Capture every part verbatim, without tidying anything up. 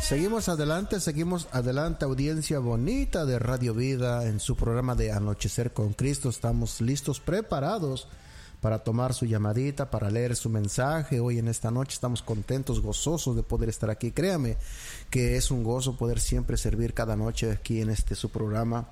Seguimos adelante, seguimos adelante, audiencia bonita de Radio Vida en su programa de Anochecer con Cristo. Estamos listos, preparados para tomar su llamadita, para leer su mensaje. Hoy en esta noche estamos contentos, gozosos de poder estar aquí. Créame que es un gozo poder siempre servir cada noche aquí en este su programa.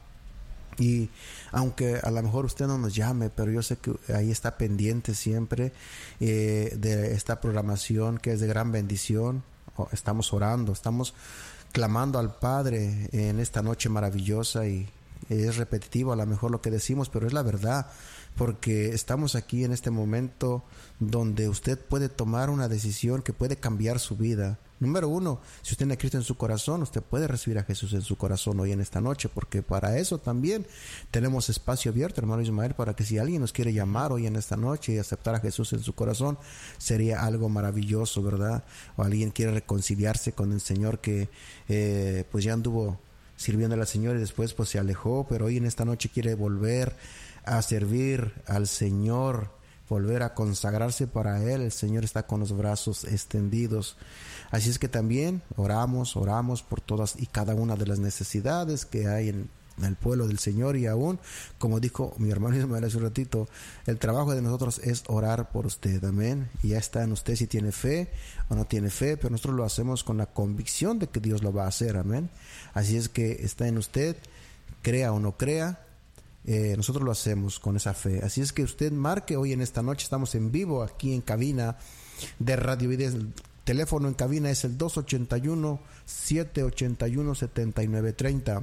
Y aunque a lo mejor usted no nos llame, pero yo sé que ahí está pendiente siempre eh, de esta programación que es de gran bendición. Estamos orando, estamos clamando al Padre en esta noche maravillosa, y es repetitivo a lo mejor lo que decimos, pero es la verdad, porque estamos aquí en este momento donde usted puede tomar una decisión que puede cambiar su vida. Número uno, si usted tiene a Cristo en su corazón, usted puede recibir a Jesús en su corazón hoy en esta noche, porque para eso también tenemos espacio abierto, hermano Ismael, para que si alguien nos quiere llamar hoy en esta noche y aceptar a Jesús en su corazón, sería algo maravilloso, ¿verdad? O alguien quiere reconciliarse con el Señor que eh, pues ya anduvo sirviendo al Señor y después pues se alejó, pero hoy en esta noche quiere volver a servir al Señor, volver a consagrarse para Él. El Señor está con los brazos extendidos. Así es que también oramos, oramos por todas y cada una de las necesidades que hay en, en el pueblo del Señor. Y aún, como dijo mi hermano Ismael hace un ratito, el trabajo de nosotros es orar por usted, amén. Y ya está en usted si tiene fe o no tiene fe, pero nosotros lo hacemos con la convicción de que Dios lo va a hacer, amén. Así es que está en usted, crea o no crea, Eh, nosotros lo hacemos con esa fe. Así es que usted marque hoy en esta noche. Estamos en vivo aquí en cabina de Radio Vida. El teléfono en cabina es el dos ochenta y uno, siete ochenta y uno, setenta y nueve treinta.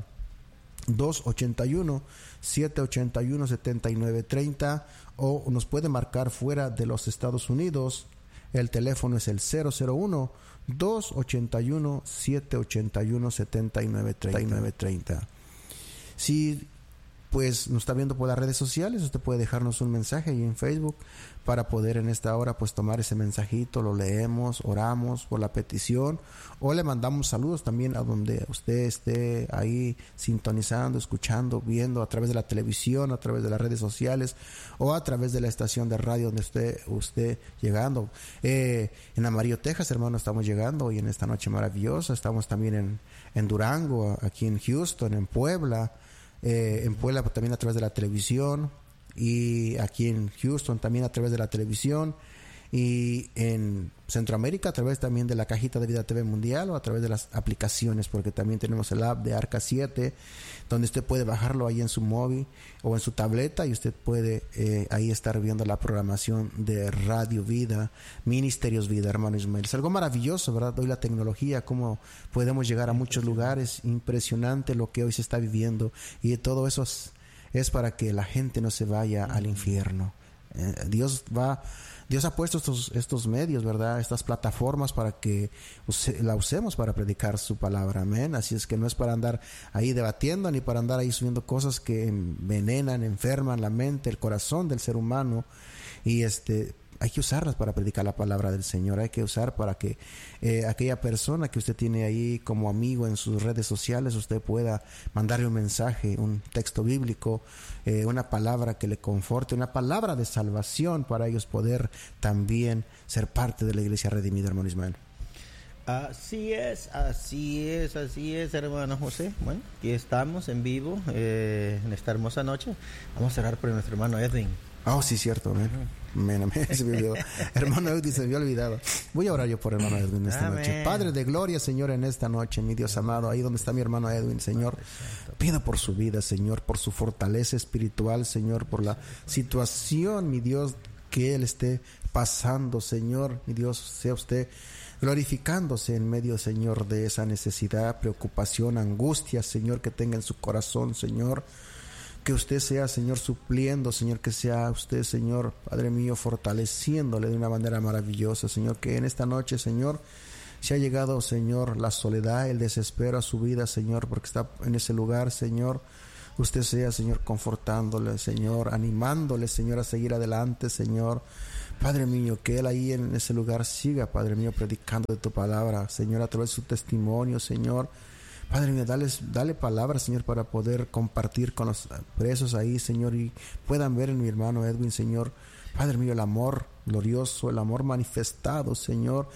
dos ochenta y uno, siete ochenta y uno, setenta y nueve treinta. O nos puede marcar fuera de los Estados Unidos. El teléfono es el cero cero uno, dos ochenta y uno, siete ochenta y uno, setenta y nueve treinta. Si pues nos está viendo por las redes sociales, usted puede dejarnos un mensaje ahí en Facebook para poder en esta hora pues tomar ese mensajito, lo leemos, oramos por la petición, o le mandamos saludos también a donde usted esté ahí sintonizando, escuchando, viendo a través de la televisión, a través de las redes sociales o a través de la estación de radio donde usted usted llegando. Eh, en Amarillo, Texas, hermano, estamos llegando hoy en esta noche maravillosa. Estamos también en, en Durango, aquí en Houston, en Puebla. Eh, en Puebla también a través de la televisión, y aquí en Houston también a través de la televisión, y en Centroamérica a través también de la cajita de Vida T V Mundial, o a través de las aplicaciones, porque también tenemos el app de Arca siete, donde usted puede bajarlo ahí en su móvil o en su tableta, y usted puede eh, ahí estar viendo la programación de Radio Vida, Ministerios Vida, hermano Ismael. Es algo maravilloso, ¿verdad? Hoy la tecnología, cómo podemos llegar a muchos lugares, impresionante lo que hoy se está viviendo, y todo eso es, es para que la gente no se vaya al infierno. Eh, Dios va, Dios ha puesto estos, estos medios, ¿verdad? Estas plataformas para que use, la usemos para predicar su palabra, amén. Así es que no es para andar ahí debatiendo, ni para andar ahí subiendo cosas que envenenan, enferman la mente, el corazón del ser humano. Y este hay que usarlas para predicar la palabra del Señor. Hay que usar para que eh, aquella persona que usted tiene ahí como amigo en sus redes sociales, usted pueda mandarle un mensaje, un texto bíblico, eh, una palabra que le conforte, una palabra de salvación, para ellos poder también ser parte de la iglesia redimida, hermano Ismael. Así es, así es, así es, hermano José. Bueno, aquí estamos en vivo eh, en esta hermosa noche. Vamos a orar por nuestro hermano Edwin. Oh, sí, cierto, amén. Amén, amén. Se me olvidó. Hermano Edwin, se me había olvidado. Voy a orar yo por hermano Edwin esta amén. noche. Padre de gloria, Señor, en esta noche, mi Dios amado, ahí donde está mi hermano Edwin, Señor, pido por su vida, Señor, por su fortaleza espiritual, Señor, por la situación, mi Dios, que él esté pasando, Señor, mi Dios, sea usted glorificándose en medio, Señor, de esa necesidad, preocupación, angustia, Señor, que tenga en su corazón, Señor. Que usted sea, Señor, supliendo, Señor, que sea usted, Señor, Padre mío, fortaleciéndole de una manera maravillosa, Señor, que en esta noche, Señor, se ha llegado, Señor, la soledad, el desespero a su vida, Señor, porque está en ese lugar, Señor. Usted sea, Señor, confortándole, Señor, animándole, Señor, a seguir adelante, Señor. Padre mío, que él ahí en ese lugar siga, Padre mío, predicando de tu palabra, Señor, a través de su testimonio, Señor. Padre mío, dale, dale palabras, Señor, para poder compartir con los presos ahí, Señor, y puedan ver en mi hermano Edwin, Señor, Padre mío, el amor glorioso, el amor manifestado, Señor,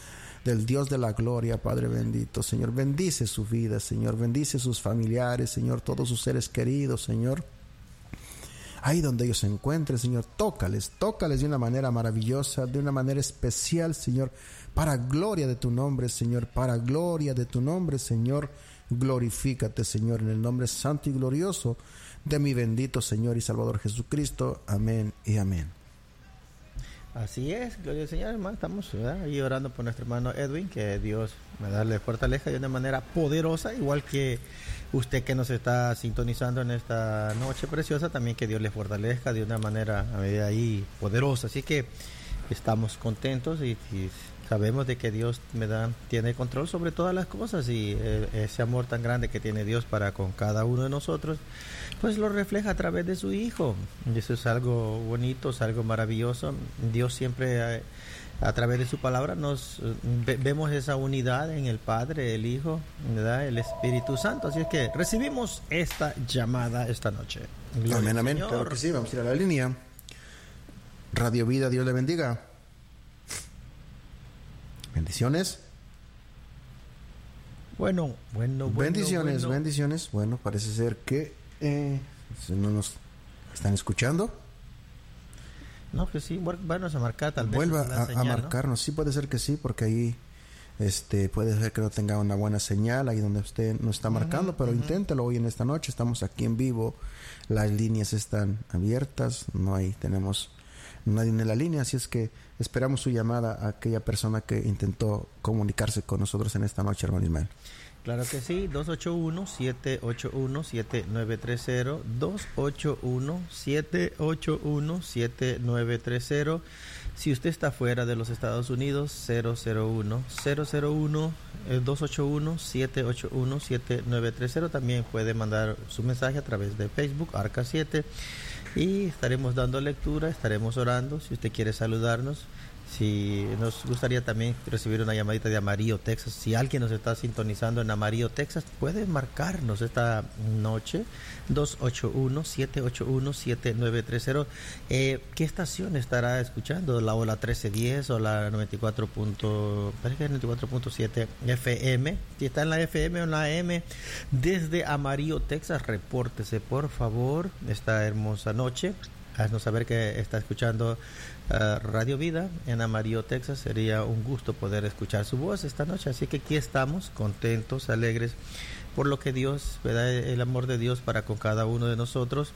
del Dios de la gloria, Padre bendito. Señor, bendice su vida, Señor, bendice sus familiares, Señor, todos sus seres queridos, Señor. Ahí donde ellos se encuentren, Señor, tócales, tócales de una manera maravillosa, de una manera especial, Señor, para gloria de tu nombre, Señor, para gloria de tu nombre, Señor. Glorifícate, Señor, en el nombre santo y glorioso de mi bendito Señor y Salvador Jesucristo. Amén y amén. Así es, gloria al Señor, hermano. Estamos ¿verdad? ahí orando por nuestro hermano Edwin, que Dios me darle fortaleza de una manera poderosa, igual que usted que nos está sintonizando en esta noche preciosa, también que Dios le fortalezca de una manera ahí poderosa. Así que estamos contentos y, y sabemos de que Dios me da, tiene control sobre todas las cosas, y eh, ese amor tan grande que tiene Dios para con cada uno de nosotros, pues lo refleja a través de su Hijo. Y eso es algo bonito, es algo maravilloso. Dios siempre eh, a través de su palabra nos eh, ve, vemos esa unidad en el Padre, el Hijo, ¿verdad? El Espíritu Santo. Así es que recibimos esta llamada esta noche. Gloria amén, amén. Señor. Claro que sí, vamos a ir a la línea. Radio Vida, Dios le bendiga. Bendiciones. Bueno, bueno, bueno. Bendiciones, bueno. bendiciones. Bueno, parece ser que eh, no nos están escuchando. No, que sí, bueno, a marcar tal vez. Vuelva a, señal, a marcarnos, ¿no? Sí, puede ser que sí, porque ahí este puede ser que no tenga una buena señal ahí donde usted nos está marcando, uh-huh, pero uh-huh. Inténtelo hoy en esta noche. Estamos aquí en vivo, las líneas están abiertas, no hay, tenemos nadie en la línea, así es que esperamos su llamada a aquella persona que intentó comunicarse con nosotros en esta noche, hermano Ismael. Claro que sí, dos ocho uno, siete ocho uno, siete nueve tres cero, dos ocho uno, siete ocho uno, siete nueve tres cero. Si usted está fuera de los Estados Unidos, cero cero uno, cero cero uno, dos ocho uno, siete ocho uno, siete nueve tres cero. También puede mandar su mensaje a través de Facebook, Arca siete. Y estaremos dando lectura, estaremos orando. Si usted quiere saludarnos, si nos gustaría también recibir una llamadita de Amarillo, Texas. Si alguien nos está sintonizando en Amarillo, Texas, puede marcarnos esta noche, dos ocho uno, siete ocho uno, siete nueve tres cero. Eh, ¿Qué estación estará escuchando? ¿La o la trece diez o la noventa y cuatro punto siete F M? Si está en la F M o en la A M, desde Amarillo, Texas, repórtese, por favor, esta hermosa noche. Haznos saber que está escuchando uh, Radio Vida en Amarillo, Texas. Sería un gusto poder escuchar su voz esta noche. Así que aquí estamos, contentos, alegres, por lo que Dios, ¿verdad? El amor de Dios para con cada uno de nosotros,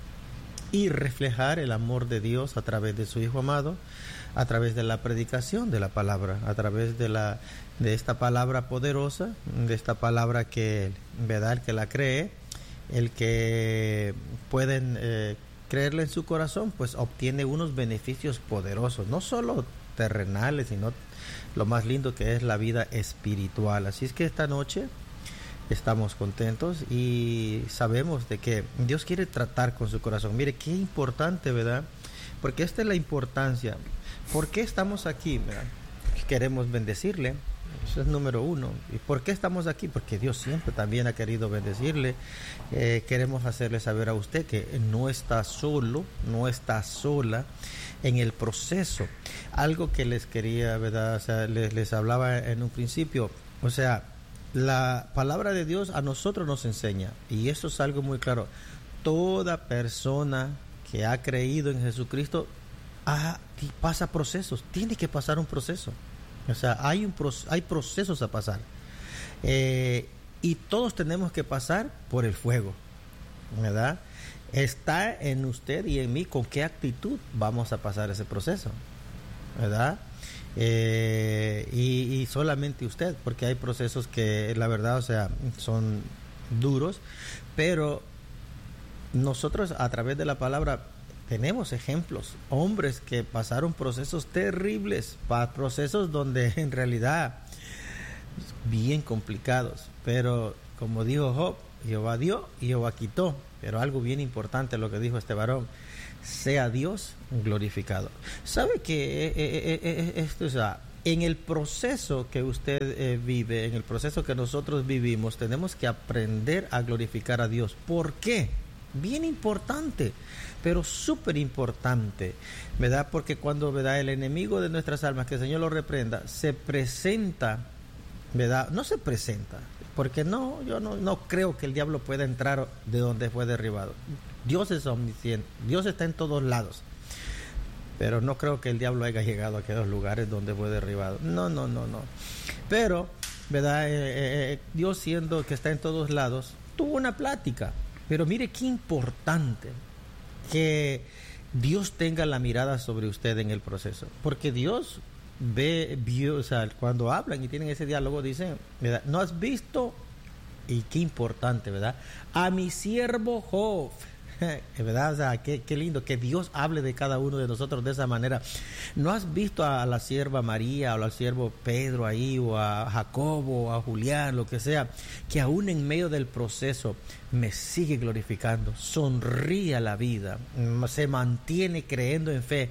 y reflejar el amor de Dios a través de su Hijo amado, a través de la predicación de la palabra, a través de la de esta palabra poderosa, de esta palabra que, ¿verdad? El que la cree, el que pueden eh, creerle en su corazón, pues obtiene unos beneficios poderosos, no solo terrenales, sino lo más lindo que es la vida espiritual. Así es que esta noche estamos contentos y sabemos de que Dios quiere tratar con su corazón. Mire, qué importante, ¿verdad? Porque esta es la importancia. ¿Por qué estamos aquí, verdad? Queremos bendecirle. Eso es número uno. ¿Y por qué estamos aquí? Porque Dios siempre también ha querido bendecirle. Eh, queremos hacerle saber a usted que no está solo, no está sola en el proceso. Algo que les quería, ¿verdad? O sea, les, les hablaba en un principio. O sea, la palabra de Dios a nosotros nos enseña, y eso es algo muy claro. Toda persona que ha creído en Jesucristo ha, pasa procesos, tiene que pasar un proceso. O sea, hay, un, hay procesos a pasar. Eh, y todos tenemos que pasar por el fuego, ¿verdad? Está en usted y en mí con qué actitud vamos a pasar ese proceso, ¿verdad? Eh, y, y solamente usted, porque hay procesos que la verdad, o sea, son duros, pero nosotros a través de la palabra tenemos ejemplos, hombres que pasaron procesos terribles, procesos donde en realidad bien complicados, pero como dijo Job, Jehová dio y Jehová quitó. Pero algo bien importante lo que dijo este varón: sea Dios glorificado. ¿Sabe que eh, eh, eh, esto es ah, en el proceso que usted eh, vive, en el proceso que nosotros vivimos, tenemos que aprender a glorificar a Dios? ¿Por qué? bien importante, pero súper importante, ¿verdad? Porque cuando, ¿verdad?, el enemigo de nuestras almas, que el Señor lo reprenda, se presenta, ¿verdad? No se presenta, porque no, yo no, no creo que el diablo pueda entrar de donde fue derribado. Dios es omnisciente, Dios está en todos lados, pero no creo que el diablo haya llegado a aquellos lugares donde fue derribado. No, no, no, no. Pero, ¿verdad? Eh, eh, Dios, siendo que está en todos lados, tuvo una plática. Pero mire qué importante que Dios tenga la mirada sobre usted en el proceso, porque Dios ve, vio, o sea, cuando hablan y tienen ese diálogo, dicen, ¿verdad?, no has visto, y qué importante, ¿verdad?, a mi siervo Job. ¿Verdad? O sea, qué, qué lindo que Dios hable de cada uno de nosotros de esa manera. ¿No has visto a la sierva María o al siervo Pedro ahí, o a Jacobo o a Julián, lo que sea, que aún en medio del proceso me sigue glorificando, sonríe a la vida, se mantiene creyendo en fe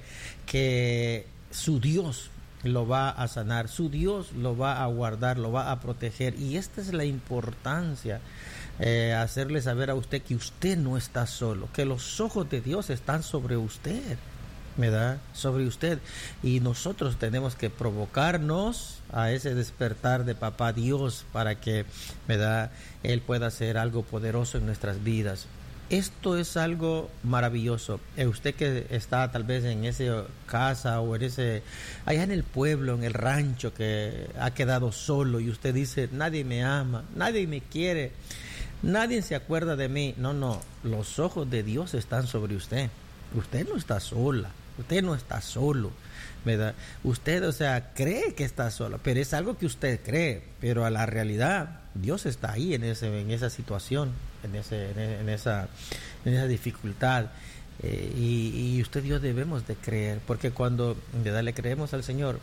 que su Dios lo va a sanar, su Dios lo va a guardar, lo va a proteger? Y esta es la importancia. Eh, hacerle saber a usted que usted no está solo, que los ojos de Dios están sobre usted, ¿verdad? Sobre usted. Y nosotros tenemos que provocarnos a ese despertar de Papá Dios para que, ¿verdad?, Él pueda hacer algo poderoso en nuestras vidas. Esto es algo maravilloso. Eh, usted que está tal vez en esa casa o en ese, allá en el pueblo, en el rancho, que ha quedado solo y usted dice, nadie me ama, nadie me quiere, nadie se acuerda de mí. No, no, los ojos de Dios están sobre usted. Usted no está sola, usted no está solo, ¿verdad? Usted, o sea, cree que está solo, pero es algo que usted cree, pero a la realidad, Dios está ahí en ese, en esa situación, en ese, en esa, en esa dificultad. Eh, y, y usted y yo debemos de creer, porque cuando, ¿verdad?, le creemos al Señor,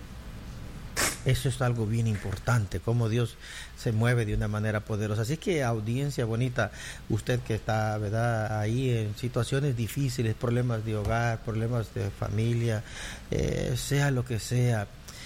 eso es algo bien importante, cómo Dios se mueve de una manera poderosa. Así que, audiencia bonita, usted que está, ¿verdad?, ahí en situaciones difíciles, problemas de hogar, problemas de familia, eh, sea lo que sea,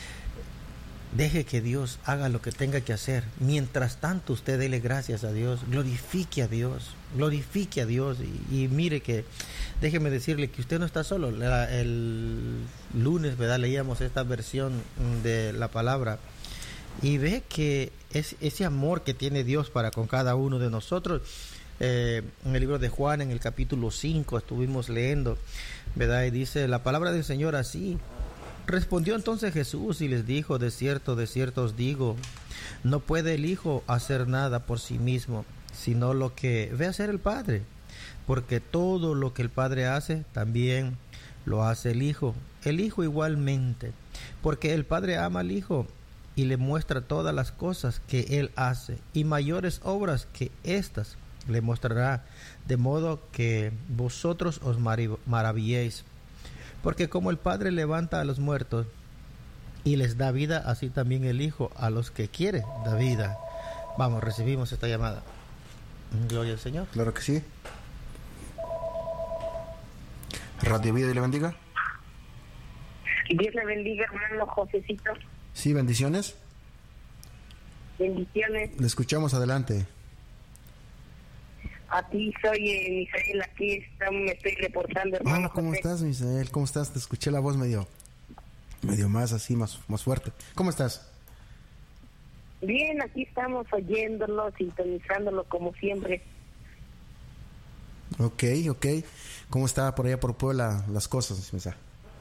deje que Dios haga lo que tenga que hacer. Mientras tanto, usted dele gracias a Dios, glorifique a Dios, glorifique a Dios. Y, y mire que, déjeme decirle que usted no está solo. La, el lunes, ¿verdad?, leíamos esta versión de la palabra y ve que es ese amor que tiene Dios para con cada uno de nosotros. Eh, en el libro de Juan, en el capítulo cinco, estuvimos leyendo, ¿verdad?, y dice la palabra del Señor así: respondió entonces Jesús y les dijo, de cierto, de cierto os digo, no puede el Hijo hacer nada por sí mismo, sino lo que ve hacer el Padre, porque todo lo que el Padre hace, también lo hace el Hijo, el Hijo igualmente, porque el Padre ama al Hijo y le muestra todas las cosas que Él hace, y mayores obras que éstas le mostrará, de modo que vosotros os maravilléis. Porque como el Padre levanta a los muertos y les da vida, así también el Hijo a los que quiere da vida. Vamos, recibimos esta llamada. Gloria al Señor. Claro que sí. Radio Vida, y le bendiga. Dios le bendiga, hermano Josecito. Sí, bendiciones. Bendiciones. Le escuchamos, adelante. A ti soy eh, Misael, aquí está, me estoy reportando, hermano. Oh, ¿cómo José. estás, Misael? ¿Cómo estás? Te escuché la voz medio, medio más así, más, más fuerte. ¿Cómo estás? Bien, aquí estamos oyéndolo, sintonizándolo como siempre. Ok, ok. ¿Cómo está por allá por Puebla las cosas, Misael?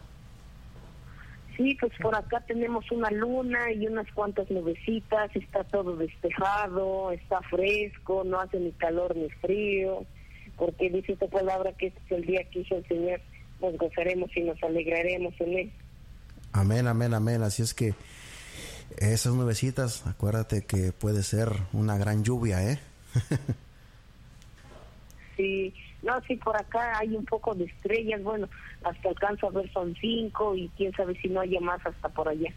Sí, pues por acá tenemos una luna y unas cuantas nubecitas, está todo despejado, está fresco, no hace ni calor ni frío, porque dice esta palabra que este es el día que hizo el Señor, nos gozaremos y nos alegraremos en él. Amén, amén, amén. Así es que esas nubecitas, acuérdate que puede ser una gran lluvia, ¿eh? Sí, no, sí, por acá hay un poco de estrellas, bueno, hasta alcanzo a ver son cinco y quién sabe si no haya más hasta por allá.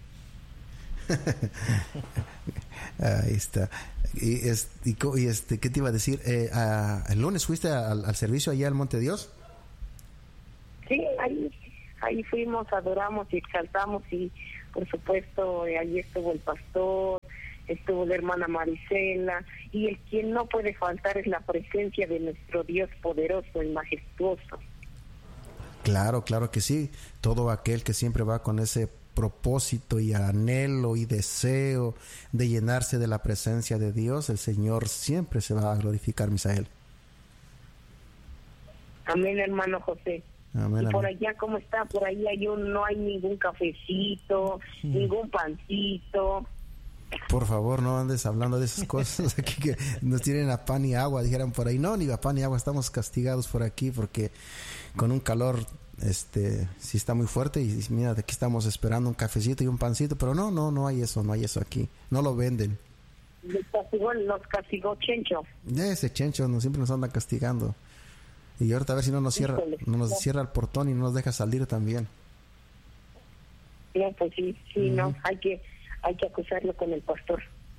Ahí está. Y, es, y, y este, ¿qué te iba a decir? Eh, a, ¿El lunes fuiste al, al servicio allá al Monte Dios? Sí, ahí, ahí fuimos, adoramos y exaltamos y por supuesto eh, allí estuvo el pastor estuvo la hermana Marisela, y el quien no puede faltar es la presencia de nuestro Dios poderoso y majestuoso. Claro, claro que sí. Todo aquel que siempre va con ese propósito y anhelo y deseo de llenarse de la presencia de Dios, el Señor siempre se va a glorificar, Misael. Amén, hermano José. Amén, y por amén. allá, ¿cómo está? Por ahí hay un, no hay ningún cafecito, Sí. ningún pancito. Por favor, no andes hablando de esas cosas aquí que nos tienen a pan y agua, dijeran por ahí. No, ni a pan ni agua, estamos castigados por aquí porque con un calor, este, sí está muy fuerte y mira, aquí estamos esperando un cafecito y un pancito, pero no, no, no hay eso, no hay eso aquí, no lo venden. Los castigó, los castigó Chencho. Ese Chencho no, siempre nos anda castigando. Y ahorita a ver si no nos cierra, Híjole, no nos no. cierra el portón y no nos deja salir también. No, pues sí, sí, Ujú. no, hay que, hay que acusarlo con el pastor.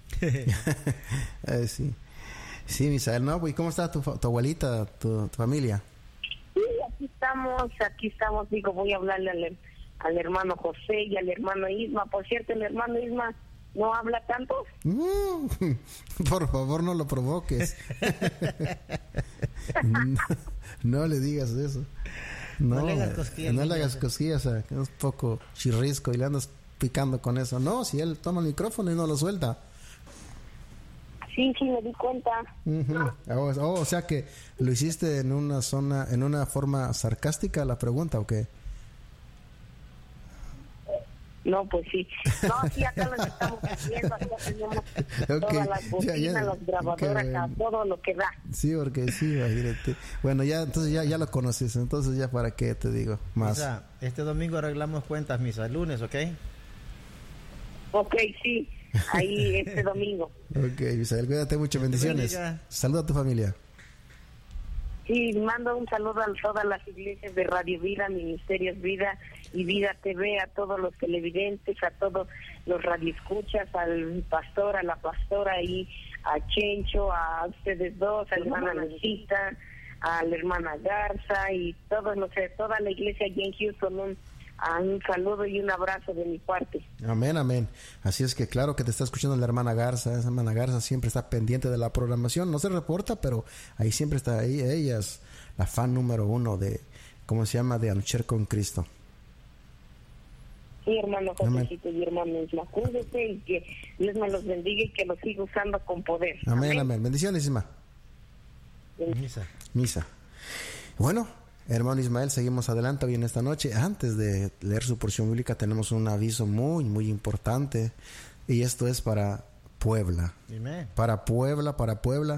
Eh, sí, sí, Misael, no, ¿y cómo está tu, fa- tu abuelita, tu, tu familia? Sí, aquí estamos, aquí estamos, digo, voy a hablarle al, al hermano José y al hermano Isma. Por cierto, el hermano Isma no habla tanto. Mm, por favor, no lo provoques. no, no le digas eso. No, No le hagas cosquillas, no le niña. hagas cosquillas, eh, que es un poco chirrisco y le andas picando con eso. No, si él toma el micrófono y no lo suelta. Sí, sí, me di cuenta. Ujú. Oh, oh, o sea que lo hiciste en una zona, en una forma sarcástica la pregunta, ¿o qué? No, pues sí. No, sí, acá los estamos haciendo, acá tenemos Ok, todas las ya, bocinas, ya, las grabadoras, que- a todo lo que da. Sí, porque sí, imagínate. Bueno, ya, entonces ya, ya lo conoces, entonces ya para qué te digo más. Misa, este domingo arreglamos cuentas, Misa, el lunes, ¿ok? Ok, sí, ahí este domingo. Ok, Misael, cuídate mucho, bendiciones. bendiga. Saluda a tu familia. Sí, mando un saludo a todas las iglesias de Radio Vida, Ministerios Vida y Vida T V, a todos los televidentes, a todos los radioescuchas, al pastor, a la pastora y a Chencho, a ustedes dos, a la hermana Lucita, a la hermana Garza y todos los, toda la iglesia allí en Houston. Un, a un saludo y un abrazo de mi parte. Amén, amén. Así es que claro que te está escuchando la hermana Garza. Esa hermana Garza siempre está pendiente de la programación. No se reporta, pero ahí siempre está ahí. Ella es la fan número uno de, ¿cómo se llama? De Anochecer con Cristo. Sí, hermano Amén. Josecito y hermano Isma, cuídese y que Dios me los bendiga y que los siga usando con poder. Amén, amén. Bendiciones, Isma. Misa. Misa. Bueno, hermano Ismael, seguimos adelante hoy en esta noche. Antes de leer su porción bíblica, tenemos un aviso muy, muy importante. Y esto es para Puebla. Dime. Para Puebla, para Puebla.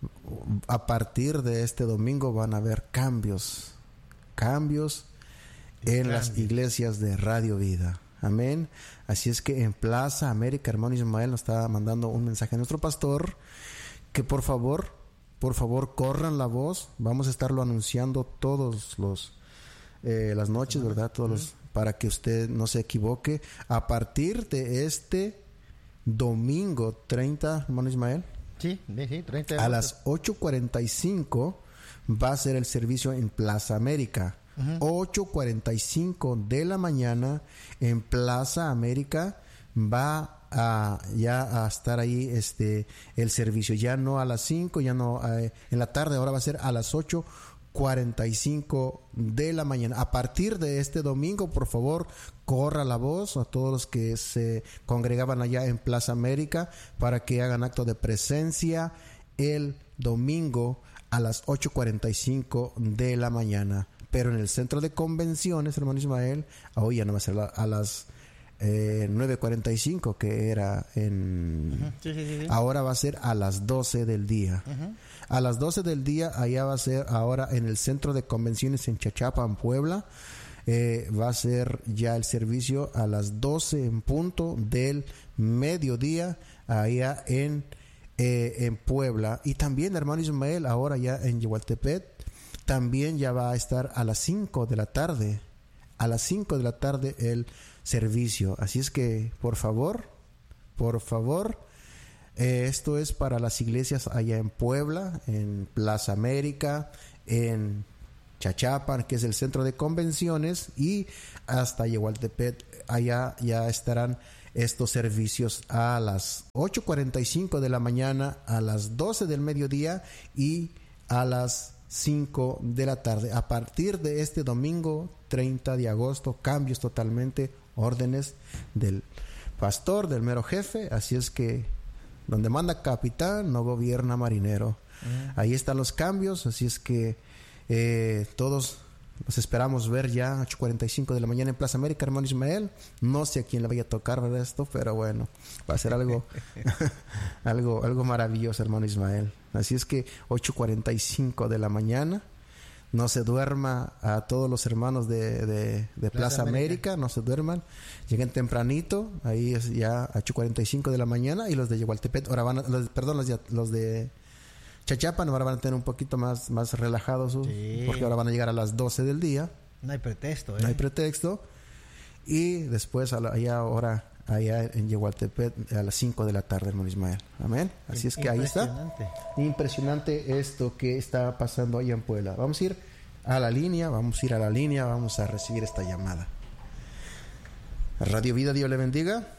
A partir de este domingo van a haber cambios. Cambios en las Cambios. iglesias de Radio Vida. Amén. Así es que en Plaza América, hermano Ismael nos está mandando un mensaje a nuestro pastor que por favor, por favor corran la voz. Vamos a estarlo anunciando todos los eh, las noches, ¿verdad? Todos los, para que usted no se equivoque. A partir de este domingo treinta, hermano Ismael, Sí, sí, sí, treinta de a agosto. las ocho cuarenta y cinco va a ser el servicio en Plaza América. ocho cuarenta y cinco de la mañana en Plaza América va a ya a estar ahí este el servicio, ya no a las cinco, ya no eh, en la tarde, ahora va a ser a las ocho cuarenta y cinco de la mañana. A partir de este domingo, por favor, corra la voz a todos los que se congregaban allá en Plaza América para que hagan acto de presencia el domingo a las ocho cuarenta y cinco de la mañana. Pero en el centro de convenciones, hermano Ismael, hoy ya no va a ser la- a las eh, nueve cuarenta y cinco, que era en... Ujú, Sí, sí, sí, sí. Ahora va a ser a las doce del día. Ujú. A las doce del día, allá va a ser ahora en el centro de convenciones en Chachapa, en Puebla. Eh, va a ser ya el servicio a las doce en punto del mediodía, allá en, eh, en Puebla. Y también, hermano Ismael, ahora ya en Yehualtepec, también ya va a estar a las cinco de la tarde. A las cinco de la tarde el servicio. Así es que, por favor, por favor, eh, esto es para las iglesias allá en Puebla, en Plaza América, en Chachapa, que es el centro de convenciones, y hasta Yehualtepec, allá ya estarán estos servicios a las ocho cuarenta y cinco de la mañana, a las doce del mediodía y a las cinco de la tarde. A partir de este domingo treinta de agosto, cambios totalmente, órdenes del pastor, del mero jefe. Así es que donde manda capitán no gobierna marinero. Uh-huh. Ahí están los cambios, así es que eh, todos nos esperamos ver ya a ocho cuarenta y cinco de la mañana en Plaza América, hermano Ismael. No sé a quién le vaya a tocar ver esto, pero bueno, va a ser algo algo algo maravilloso, hermano Ismael. Así es que ocho cuarenta y cinco de la mañana, no se duerma a todos los hermanos de, de, de Plaza, Plaza América. América, no se duerman, lleguen tempranito, ahí es ya a ocho cuarenta y cinco de la mañana, y los de Yehualtepec, ahora van a, los, perdón, los de, los de Chachapan ahora van a tener un poquito más, más relajados, sí, porque ahora van a llegar a las doce del día. No hay pretexto, ¿eh? No hay pretexto. Y después, a la, allá ahora, allá en Yehualtepec, a las cinco de la tarde, hermano Ismael. Amén. Así es que ahí está. Impresionante esto que está pasando allá en Puebla. Vamos a ir a la línea, vamos a ir a la línea, vamos a recibir esta llamada. Radio Vida, Dios le bendiga.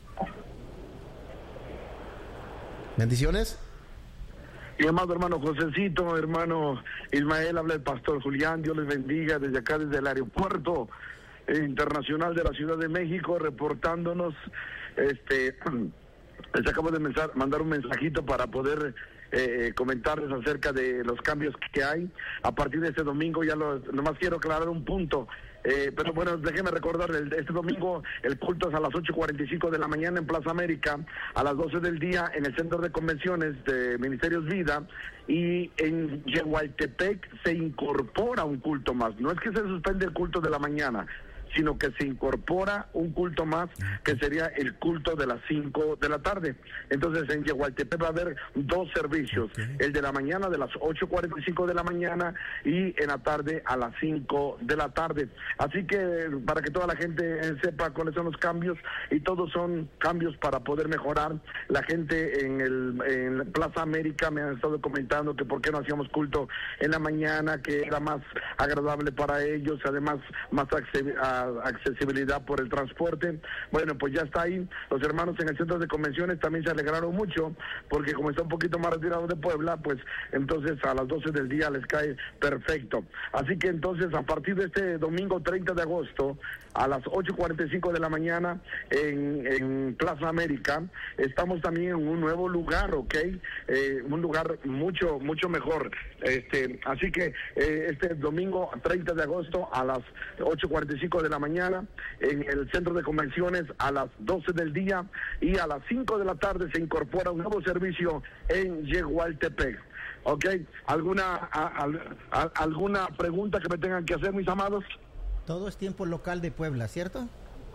Bendiciones. Mi amado hermano Josecito, hermano Ismael, habla el pastor Julián, Dios les bendiga desde acá, desde el aeropuerto internacional de la Ciudad de México, reportándonos. Este, les acabo de mensar, mandar un mensajito para poder eh, comentarles acerca de los cambios que hay a partir de este domingo. Ya lo, nomás quiero aclarar un punto. Eh, pero bueno, déjeme recordar, el, este domingo el culto es a las ocho cuarenta y cinco de la mañana en Plaza América, a las doce del día en el Centro de Convenciones de Ministerios Vida, y en Yehualtepec se incorpora un culto más. No es que se suspende el culto de la mañana, sino que se incorpora un culto más, que sería el culto de las cinco de la tarde. Entonces en Yehualtepec va a haber dos servicios, okay. El de la mañana de las ocho cuarenta y cinco de la mañana y en la tarde a las cinco de la tarde. Así que para que toda la gente sepa cuáles son los cambios, y todos son cambios para poder mejorar. La gente en el en Plaza América me han estado comentando que por qué no hacíamos culto en la mañana, que era más agradable para ellos, además más accesible accesibilidad por el transporte. Bueno, pues ya está ahí. Los hermanos en el centro de convenciones también se alegraron mucho, porque como está un poquito más retirado de Puebla, pues entonces a las doce del día les cae perfecto. Así que entonces a partir de este domingo treinta de agosto a las ocho cuarenta y cinco de la mañana en, en Plaza América, estamos también en un nuevo lugar, ¿ok? Eh, un lugar mucho, mucho mejor. Este, así que eh, este domingo treinta de agosto a las ocho cuarenta y cinco de la mañana en el centro de convenciones a las doce del día, y a las cinco de la tarde se incorpora un nuevo servicio en Yehualtepec. ¿Ok? ¿Alguna, a, a, a, alguna pregunta que me tengan que hacer, mis amados? Todo es tiempo local de Puebla, ¿cierto?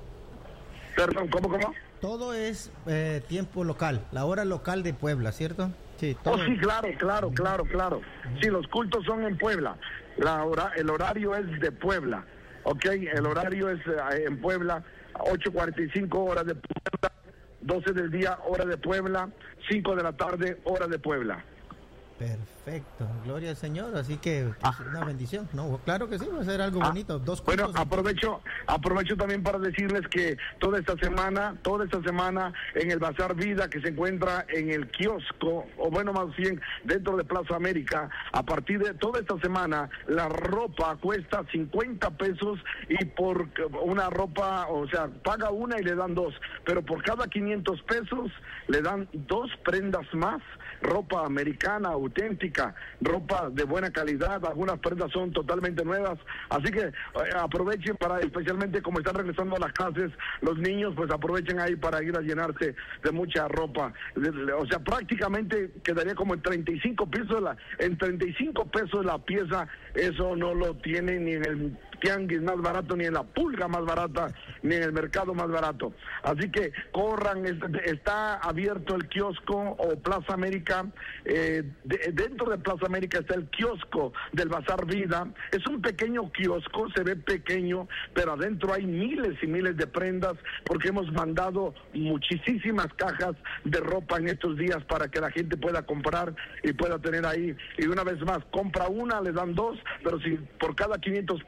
Perdón, ¿cómo, cómo? Todo es eh, tiempo local, la hora local de Puebla, ¿cierto? Sí, todo. Oh, sí, claro, claro, claro, claro. Sí, los cultos son en Puebla. La hora, el horario es de Puebla. Ok, el horario es eh, en Puebla, ocho cuarenta y cinco horas de Puebla, doce del día hora de Puebla, cinco de la tarde hora de Puebla. Perfecto, gloria al Señor, así que pues, una bendición, no, claro que sí, va a ser algo bonito. Dos bueno, aprovecho, aprovecho también para decirles que toda esta semana, toda esta semana en el Bazar Vida, que se encuentra en el kiosco, o bueno, más bien dentro de Plaza América, a partir de toda esta semana, la ropa cuesta cincuenta pesos, y por una ropa, o sea, paga una y le dan dos, pero por cada quinientos pesos le dan dos prendas más, ropa americana, auténtica, ropa de buena calidad, algunas prendas son totalmente nuevas, así que eh, aprovechen para, especialmente como están regresando a las clases los niños, pues aprovechen ahí para ir a llenarse de mucha ropa. O sea, prácticamente quedaría como en treinta y cinco pesos la, en treinta y cinco pesos la pieza. Eso no lo tienen ni en el tianguis más barato, ni en la pulga más barata, ni en el mercado más barato. Así que corran, está abierto el kiosco o Plaza América. Eh, de, dentro de Plaza América está el kiosco del Bazar Vida. Es un pequeño kiosco, se ve pequeño, pero adentro hay miles y miles de prendas, porque hemos mandado muchísimas cajas de ropa en estos días para que la gente pueda comprar y pueda tener ahí. Y una vez más, compra una, le dan dos, pero si por cada quinientos pesos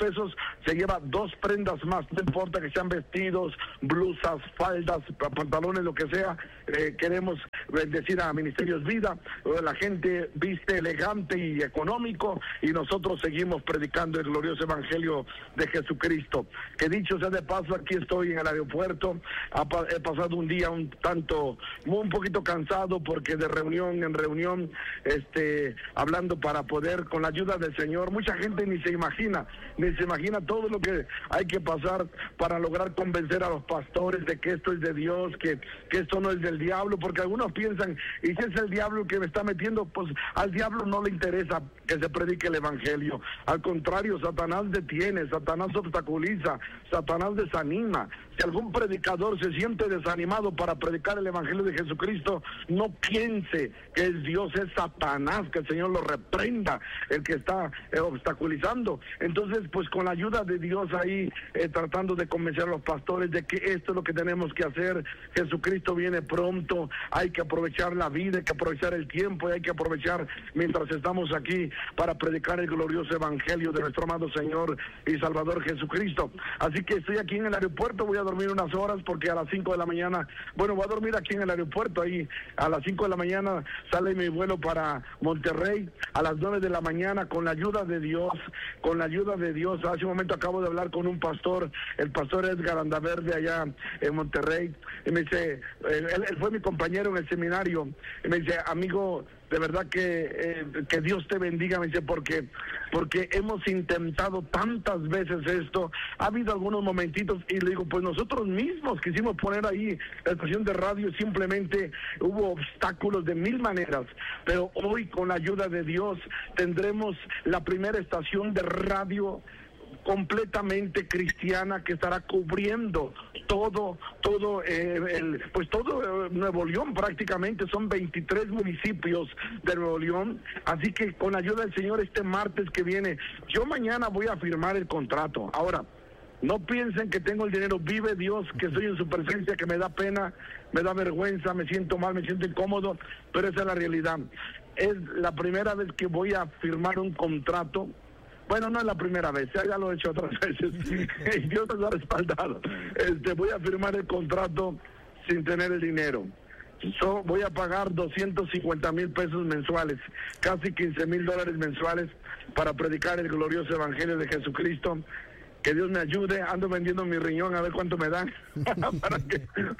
se lleva dos prendas más, no importa que sean vestidos, blusas, faldas, pantalones, lo que sea. Eh, queremos bendecir a Ministerios Vida. La gente viste elegante y económico, y nosotros seguimos predicando el glorioso evangelio de Jesucristo. Que dicho sea de paso, aquí estoy en el aeropuerto. He pasado un día un tanto, un poquito cansado, porque de reunión en reunión, este, hablando para poder, con la ayuda del Señor, mucha gente ni se imagina, ni se imagina todo lo que hay que pasar para lograr convencer a los pastores de que esto es de Dios, que, que esto no es del diablo, porque algunos piensan, y si es el diablo que me está metiendo, pues al diablo no le interesa que se predique el evangelio. Al contrario, Satanás detiene, Satanás obstaculiza, Satanás desanima. Si algún predicador se siente desanimado para predicar el evangelio de Jesucristo, no piense que es Dios, es Satanás, que el Señor lo reprenda, el que está eh, obstaculizando. Entonces, pues con la ayuda de Dios ahí, eh, tratando de convencer a los pastores de que esto es lo que tenemos que hacer. Jesucristo viene pronto, hay que aprovechar la vida, hay que aprovechar el tiempo, y hay que aprovechar mientras estamos aquí para predicar el glorioso evangelio de nuestro amado Señor y Salvador Jesucristo. Así que estoy aquí en el aeropuerto, voy a dormir unas horas, porque a las cinco de la mañana, bueno, voy a dormir aquí en el aeropuerto, ahí a las cinco de la mañana sale mi vuelo para Monterrey, a las nueve de la mañana, con la ayuda de Dios, con la ayuda de Dios. Hace un momento acabo de hablar con un pastor, el pastor Edgar Andaverde, allá en Monterrey, y me dice, él, él fue mi compañero en el seminario, y me dice, amigo, de verdad que, eh, que Dios te bendiga, me dice, porque, porque hemos intentado tantas veces esto, ha habido algunos momentitos, y le digo, pues nosotros mismos quisimos poner ahí la estación de radio, simplemente hubo obstáculos de mil maneras, pero hoy con la ayuda de Dios tendremos la primera estación de radio completamente cristiana que estará cubriendo todo, todo, eh, el, pues todo eh, Nuevo León, prácticamente son veintitrés municipios de Nuevo León. Así que con la ayuda del Señor, este martes que viene, yo mañana voy a firmar el contrato. Ahora, no piensen que tengo el dinero, vive Dios, que estoy en su presencia, que me da pena, me da vergüenza, me siento mal, me siento incómodo, pero esa es la realidad. Es la primera vez que voy a firmar un contrato. Bueno, no es la primera vez, ya, ya lo he hecho otras veces, y Dios nos ha respaldado. Este, voy a firmar el contrato sin tener el dinero. So, voy a pagar doscientos cincuenta mil pesos mensuales, casi quince mil dólares mensuales, para predicar el glorioso evangelio de Jesucristo. Que Dios me ayude, ando vendiendo mi riñón a ver cuánto me dan para que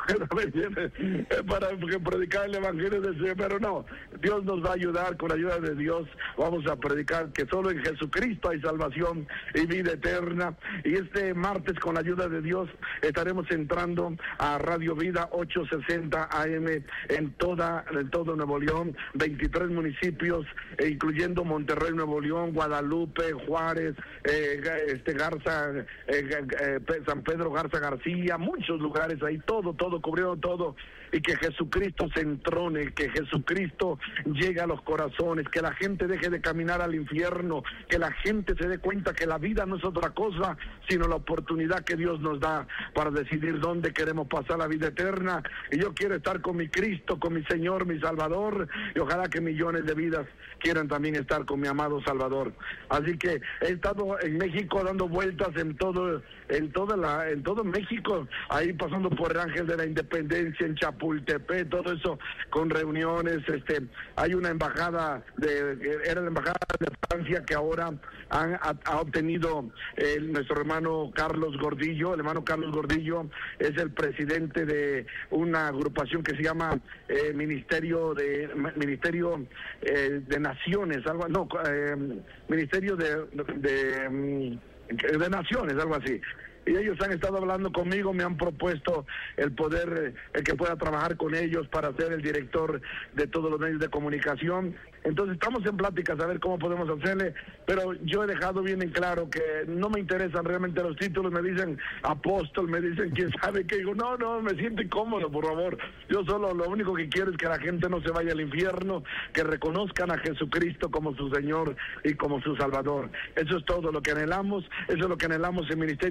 para que predicar el evangelio del Señor, pero no, Dios nos va a ayudar. Con la ayuda de Dios vamos a predicar que solo en Jesucristo hay salvación y vida eterna. Y este martes, con la ayuda de Dios, estaremos entrando a Radio Vida ochocientos sesenta A M en toda en todo Nuevo León, veintitrés municipios, eh, incluyendo Monterrey, Nuevo León, Guadalupe, Juárez, eh, este Garza, Eh, eh, San Pedro Garza García, muchos lugares ahí, todo, todo, cubriendo todo, y que Jesucristo se entrone, que Jesucristo llegue a los corazones, que la gente deje de caminar al infierno, que la gente se dé cuenta que la vida no es otra cosa, sino la oportunidad que Dios nos da para decidir dónde queremos pasar la vida eterna. Y yo quiero estar con mi Cristo, con mi Señor, mi Salvador, y ojalá que millones de vidas quieran también estar con mi amado Salvador. Así que he estado en México dando vueltas en todo, en toda la, en todo México, ahí pasando por el Ángel de la Independencia, en Chapultepec, todo eso, con reuniones. Este, hay una embajada de, era la embajada de Francia, que ahora han, ha, ha obtenido eh, nuestro hermano Carlos Gordillo. El hermano Carlos Gordillo es el presidente de una agrupación que se llama eh, Ministerio de Ministerio eh, de Naciones, algo, no, eh, Ministerio de, de, de, de Naciones, algo así. Y ellos han estado hablando conmigo, me han propuesto el poder, el que pueda trabajar con ellos para ser el director de todos los medios de comunicación. Entonces estamos en pláticas a ver cómo podemos hacerle, pero yo he dejado bien en claro que no me interesan realmente los títulos. Me dicen apóstol, me dicen quién sabe qué, digo, no, no, me siento incómodo, por favor. Yo solo lo único que quiero es que la gente no se vaya al infierno, que reconozcan a Jesucristo como su Señor y como su Salvador. Eso es todo lo que anhelamos, eso es lo que anhelamos en Ministerios Vida.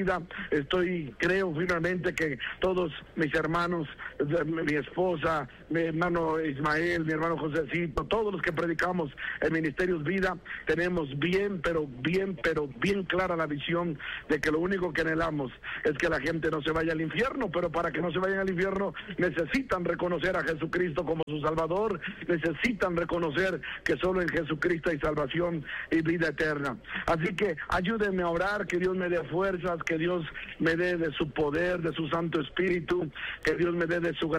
Vida. Estoy, creo firmemente que todos mis hermanos, mi esposa, mi hermano Ismael, mi hermano Josecito, todos los que predicamos en Ministerios Vida, tenemos bien, pero bien, pero bien clara la visión de que lo único que anhelamos es que la gente no se vaya al infierno, pero para que no se vayan al infierno necesitan reconocer a Jesucristo como su Salvador, necesitan reconocer que solo en Jesucristo hay salvación y vida eterna. Así que ayúdenme a orar, que Dios me dé fuerzas, que Dios me dé de su poder, de su Santo Espíritu, que Dios me dé de su